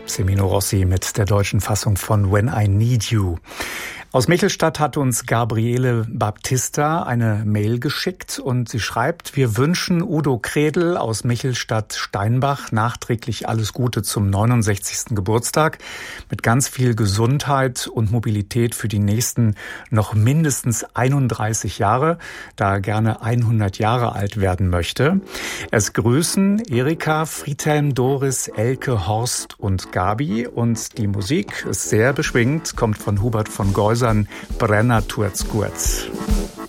Semino Rossi mit der deutschen Fassung von When I Need You. Aus Michelstadt hat uns Gabriele Baptista eine Mail geschickt und sie schreibt: Wir wünschen Udo Kredel aus Michelstadt-Steinbach nachträglich alles Gute zum 69. Geburtstag mit ganz viel Gesundheit und Mobilität für die nächsten noch mindestens 31 Jahre, da er gerne 100 Jahre alt werden möchte. Es grüßen Erika, Friedhelm, Doris, Elke, Horst und Gabi und die Musik ist sehr beschwingt, kommt von Hubert von Geusern, Brenner tut's gut.